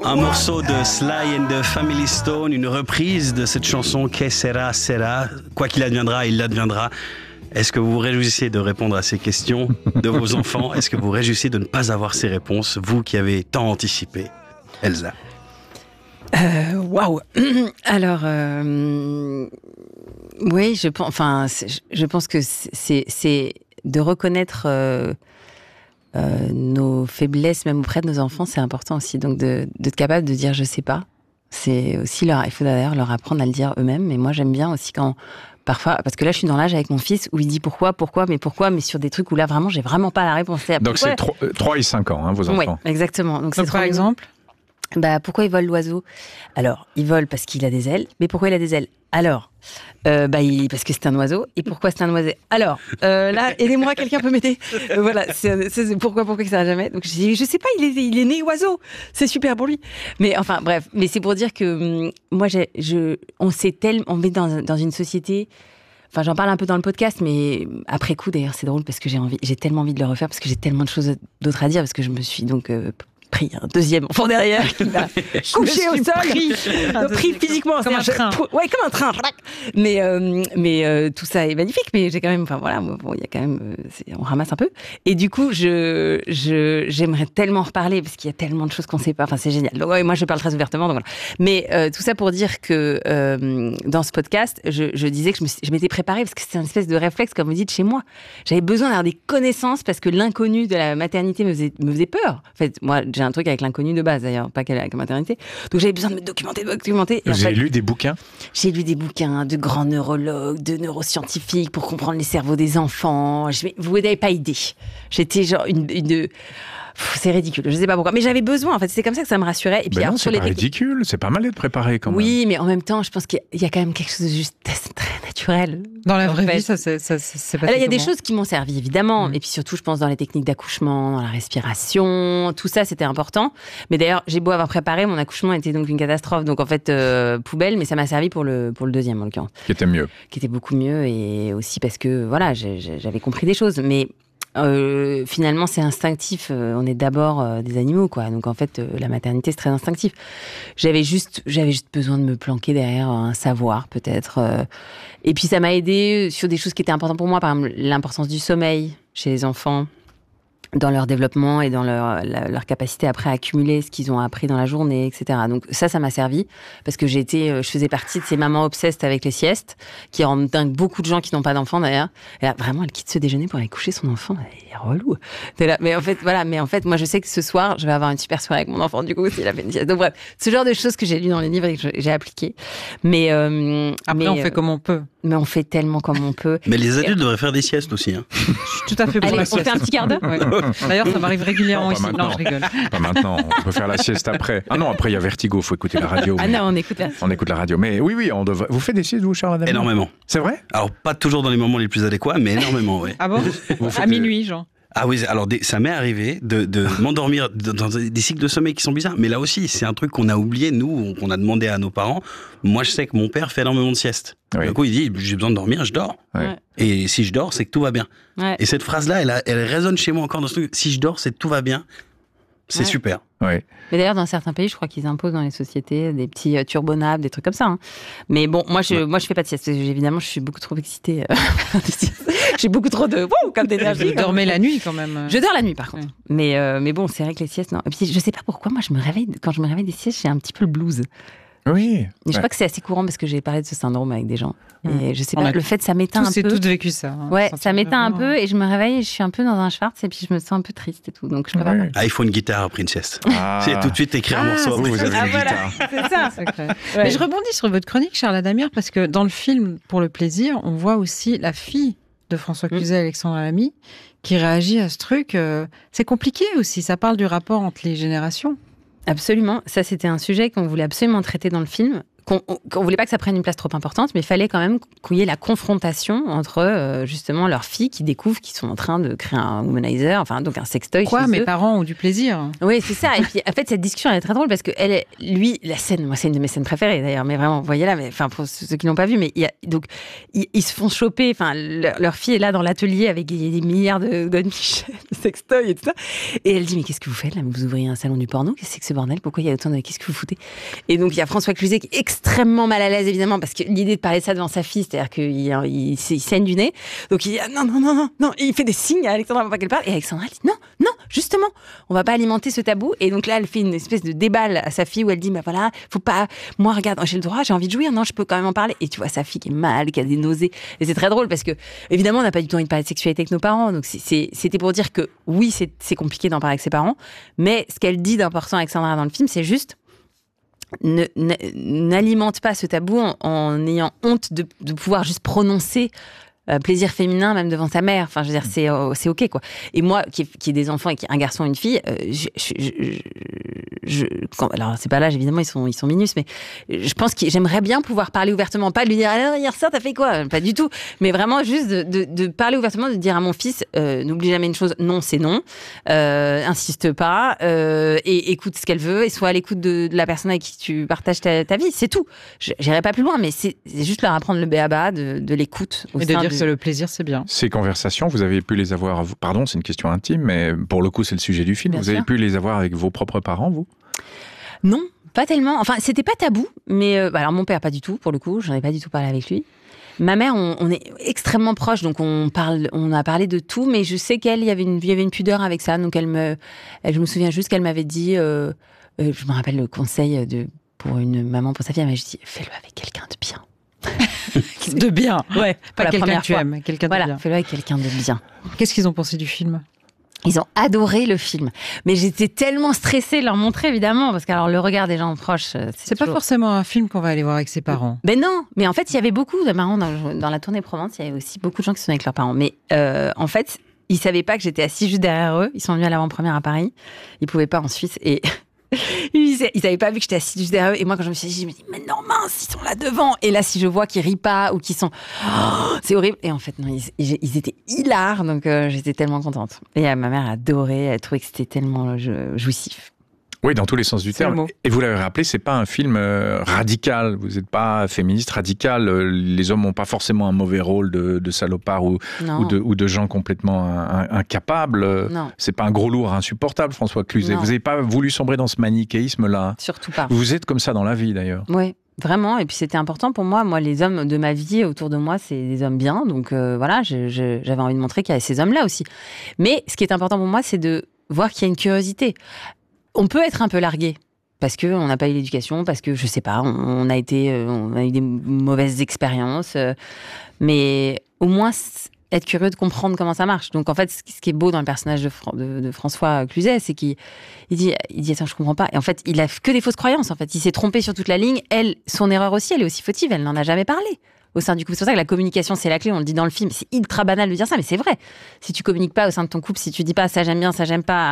Un morceau de Sly and the Family Stone, une reprise de cette chanson Que sera, sera. Quoi qu'il adviendra, il adviendra. Est-ce que vous vous réjouissez de répondre à ces questions de vos enfants? Est-ce que vous vous réjouissez de ne pas avoir ces réponses, vous qui avez tant anticipé? Elsa. Waouh. Alors, oui, je pense que c'est de reconnaître nos faiblesses, même auprès de nos enfants, c'est important aussi. Donc, d'être capable de dire je sais pas. C'est aussi il faut d'ailleurs leur apprendre à le dire eux-mêmes. Mais moi, j'aime bien aussi quand, parfois, parce que là, je suis dans l'âge avec mon fils où il dit pourquoi, mais sur des trucs où là, vraiment, j'ai vraiment pas la réponse. Donc, c'est 3 et 5 ans, vos enfants. Oui, exactement. Donc par exemple, pourquoi il vole l'oiseau? Alors, il vole parce qu'il a des ailes. Mais pourquoi il a des ailes? Alors, parce que c'est un oiseau. Et pourquoi c'est un oiseau? Alors, là, aidez-moi, quelqu'un peut m'aider. Voilà, c'est pourquoi que ça va jamais. Donc, je dis, je sais pas, il est né oiseau. C'est super pour lui. Mais enfin, bref. Mais c'est pour dire que moi, on est dans une société. Enfin, j'en parle un peu dans le podcast, mais après coup, d'ailleurs, c'est drôle parce que j'ai tellement envie de le refaire parce que j'ai tellement de choses d'autres à dire parce que je me suis donc pris un deuxième enfant derrière qui m'a couché au sol, pris physiquement comme un train. Ouais, comme un train. Mais tout ça est magnifique, mais j'ai quand même, il y a quand même, on ramasse un peu. Et du coup, j'aimerais tellement reparler parce qu'il y a tellement de choses qu'on sait pas. Enfin, c'est génial. Donc, ouais, moi, je parle très ouvertement. Donc voilà. Mais tout ça pour dire que dans ce podcast, je disais que je m'étais préparée parce que c'est une espèce de réflexe, comme vous dites, chez moi. J'avais besoin d'avoir des connaissances parce que l'inconnu de la maternité me faisait peur. En fait, moi, j'ai un truc avec l'inconnu de base d'ailleurs, pas qu'avec la maternité. Donc j'avais besoin de me documenter. Vous avez lu des bouquins? J'ai lu des bouquins de grands neurologues, de neuroscientifiques pour comprendre les cerveaux des enfants. Vous n'avez pas idée. J'étais genre c'est ridicule, je sais pas pourquoi. Mais j'avais besoin, en fait, c'est comme ça que ça me rassurait. Et puis, non, c'est pas ridicule, c'est pas mal d'être préparé quand même. Oui, mais en même temps, je pense qu'il y a quand même quelque chose de juste très naturel. Dans la vraie vie, ça c'est pas. Il y a des choses qui m'ont servi, évidemment. Et puis surtout, je pense dans les techniques d'accouchement, dans la respiration, tout ça, c'était important. Mais d'ailleurs, j'ai beau avoir préparé, mon accouchement était donc une catastrophe. Donc en fait, poubelle, mais ça m'a servi pour le deuxième, en l'occurrence. Qui était mieux. Qui était beaucoup mieux, et aussi parce que, voilà, j'avais compris des choses. Mais finalement, c'est instinctif. On est d'abord des animaux, quoi. Donc en fait, la maternité, c'est très instinctif. J'avais juste besoin de me planquer derrière un savoir, peut-être. Et puis ça m'a aidé sur des choses qui étaient importantes pour moi, par exemple l'importance du sommeil chez les enfants, dans leur développement et dans leur capacité après à accumuler ce qu'ils ont appris dans la journée, etc. Donc ça m'a servi parce que je faisais partie de ces mamans obsesses avec les siestes qui rendent dingue beaucoup de gens qui n'ont pas d'enfants d'ailleurs. Et là, vraiment, elle quitte ce déjeuner pour aller coucher son enfant. Elle est relou. T'es là. Mais en fait, moi, je sais que ce soir, je vais avoir une super soirée avec mon enfant. Du coup, s'il a fait une sieste. Donc bref, ce genre de choses que j'ai lu dans les livres et que j'ai appliquées. Mais après, on fait comme on peut. Mais on fait tellement comme on peut. Mais les adultes devraient faire des siestes aussi. Hein. Je suis tout à fait pour la sieste. On fait un petit quart d'heure. Ouais. D'ailleurs, ça m'arrive régulièrement ici. Non, je rigole. Pas maintenant. On peut faire la sieste après. Ah non, après il y a Vertigo. Faut écouter la radio. Ah non, on écoute la. On écoute la radio. Mais oui, on devrait. Vous faites des siestes, vous, Charles Adam? Énormément. C'est vrai? Alors pas toujours dans les moments les plus adéquats, mais énormément, oui. Ah bon? À minuit, genre. Ah oui, alors ça m'est arrivé de m'endormir dans des cycles de sommeil qui sont bizarres. Mais là aussi, c'est un truc qu'on a oublié, nous, qu'on a demandé à nos parents. Moi, je sais que mon père fait énormément de siestes. Oui. Du coup, il dit, j'ai besoin de dormir, je dors. Ouais. Et si je dors, c'est que tout va bien. Ouais. Et cette phrase-là, elle résonne chez moi encore dans ce truc. Si je dors, c'est que tout va bien. C'est super. Ouais. Mais d'ailleurs, dans certains pays, je crois qu'ils imposent dans les sociétés des petits turbonables, des trucs comme ça. Hein. Mais bon, moi, je fais pas de sieste. Évidemment, je suis beaucoup trop excitée. J'ai beaucoup trop de comme d'énergie. Vous dormez la nuit quand même. Je dors la nuit, par contre. Ouais. Mais bon, c'est vrai que les siestes, non. Et puis, je sais pas pourquoi, moi, quand je me réveille des siestes, j'ai un petit peu le blues. Oui. Et je crois que c'est assez courant parce que j'ai parlé de ce syndrome avec des gens. Et je sais pas, le fait, ça m'éteint un peu. C'est tout vécu ça. Hein, ouais, ça m'éteint un peu et je me réveille et je suis un peu dans un schwartz et puis je me sens un peu triste et tout. Donc je préfère. Ah, il faut une guitare après une sieste. C'est tout de suite écrire un morceau. Vous avez une guitare. C'est ça. Ouais. Mais je rebondis sur votre chronique, Charles Adamière, parce que dans le film Pour le plaisir, on voit aussi la fille de François Cluzet, Alexandra Lamy, qui réagit à ce truc. C'est compliqué aussi. Ça parle du rapport entre les générations. Absolument. Ça, c'était un sujet qu'on voulait absolument traiter dans le film, qu'on voulait pas que ça prenne une place trop importante, mais il fallait quand même qu'il y ait la confrontation entre justement leurs filles qui découvrent qu'ils sont en train de créer un womanizer, enfin donc un sextoy. Quoi, mes parents ont du plaisir. Oui, c'est ça. Et puis en fait, cette discussion elle est très drôle parce que lui, la scène, moi c'est une de mes scènes préférées d'ailleurs, mais vraiment, voyez là, mais enfin pour ceux qui l'ont pas vu, mais ils se font choper. Enfin, leur fille est là dans l'atelier avec des milliards de Michel, de sextoy et tout ça, et elle dit mais qu'est-ce que vous faites là? Vous ouvrez un salon du porno? Qu'est-ce que c'est que ce bordel? Pourquoi il y a autant de... Qu'est-ce que vous foutez? Et donc il y a François Cluzet qui est extrêmement mal à l'aise évidemment parce que l'idée de parler de ça devant sa fille, c'est-à-dire qu'il saigne du nez, donc il dit non, il fait des signes à Alexandra pour pas qu'elle parle, et Alexandra dit non, justement, on va pas alimenter ce tabou. Et donc là elle fait une espèce de déballe à sa fille où elle dit bah voilà, faut pas, moi regarde, j'ai le droit, j'ai envie de jouir, non, je peux quand même en parler. Et tu vois sa fille qui est mal, qui a des nausées, et c'est très drôle parce que évidemment on n'a pas du tout envie de parler de sexualité avec nos parents, donc c'était pour dire que oui, c'est compliqué d'en parler avec ses parents, mais ce qu'elle dit d'important Alexandra dans le film, c'est juste n'alimente pas ce tabou en ayant honte de pouvoir juste prononcer plaisir féminin même devant sa mère. Enfin, je veux dire, c'est ok quoi. Et moi, qui ai des enfants et qui ai un garçon et une fille, alors c'est pas l'âge évidemment, ils sont minus, mais je pense que j'aimerais bien pouvoir parler ouvertement, pas de lui dire alors hier soir t'as fait quoi, pas du tout, mais vraiment juste de parler ouvertement, de dire à mon fils n'oublie jamais une chose, non c'est non, insiste pas, et écoute ce qu'elle veut et sois à l'écoute de la personne avec qui tu partages ta vie, c'est tout. J'irai pas plus loin, mais c'est juste leur apprendre le b.a.-ba de l'écoute au et de dire que le plaisir c'est bien. Ces conversations, vous avez pu les avoir, pardon, c'est une question intime, mais pour le coup c'est le sujet du film, vous avez pu les avoir avec vos propres parents, vous? Non, pas tellement. Enfin, c'était pas tabou, mais alors mon père pas du tout, pour le coup, j'en ai pas du tout parlé avec lui. Ma mère, on est extrêmement proches, donc on a parlé de tout, mais je sais qu'elle, il y avait une pudeur avec ça, donc je me souviens juste qu'elle m'avait dit, je me rappelle le conseil pour une maman pour sa fille, elle m'a dit fais-le avec quelqu'un de bien. De bien, ouais, pas quelqu'un que tu aimes, quelqu'un de bien. Voilà, fais-le avec quelqu'un de bien. Qu'est-ce qu'ils ont pensé du film? Ils ont adoré le film, mais j'étais tellement stressée de leur montrer évidemment, parce que alors le regard des gens proches, c'est pas forcément un film qu'on va aller voir avec ses parents. Ben non, mais en fait il y avait beaucoup de marrants dans la tournée Provence, il y avait aussi beaucoup de gens qui sont avec leurs parents, mais en fait ils savaient pas que j'étais assise juste derrière eux, ils sont venus à l'avant-première à Paris, ils pouvaient pas en Suisse et ils avaient pas vu que j'étais assise juste derrière eux, et moi quand je me suis dit mais non mince, ils sont là devant, et là si je vois qu'ils rient pas ou qu'ils sont c'est horrible, et en fait non, ils étaient hilars, donc j'étais tellement contente, et ma mère a adoré, elle trouvait que c'était tellement jouissif. Oui, dans tous les sens du terme. Et vous l'avez rappelé, c'est pas un film radical. Vous n'êtes pas féministe radical. Les hommes n'ont pas forcément un mauvais rôle de salopards ou de gens complètement incapables. Non. C'est pas un gros lourd insupportable, François Cluzet. Vous n'avez pas voulu sombrer dans ce manichéisme-là. Surtout pas. Vous êtes comme ça dans la vie, d'ailleurs. Oui. Vraiment, et puis c'était important pour moi. Moi, les hommes de ma vie autour de moi, c'est des hommes bien. Donc voilà, j'avais envie de montrer qu'il y avait ces hommes-là aussi. Mais ce qui est important pour moi, c'est de voir qu'il y a une curiosité. On peut être un peu largué parce que on n'a pas eu l'éducation, parce que je sais pas, on a eu des mauvaises expériences, mais au moins être curieux de comprendre comment ça marche. Donc en fait, ce qui est beau dans le personnage de François Cluzet, c'est qu'il dit attends, je comprends pas. Et en fait, il a que des fausses croyances. En fait, il s'est trompé sur toute la ligne. Elle, son erreur aussi, elle est aussi fautive. Elle n'en a jamais parlé au sein du couple. C'est pour ça que la communication, c'est la clé. On le dit dans le film. C'est ultra banal de dire ça, mais c'est vrai. Si tu communiques pas au sein de ton couple, si tu dis pas ça j'aime bien, ça j'aime pas,